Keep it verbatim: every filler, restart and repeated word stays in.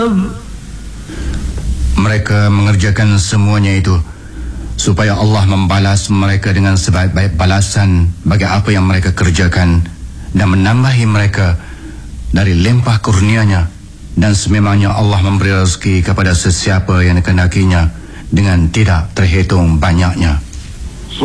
Mereka mengerjakan semuanya itu supaya Allah membalas mereka dengan sebaik-baik balasan bagi apa yang mereka kerjakan dan menambahi mereka dari limpah kurnia-Nya. Dan sememangnya Allah memberi rezeki kepada sesiapa yang dikehendakinya dengan tidak terhitung banyaknya.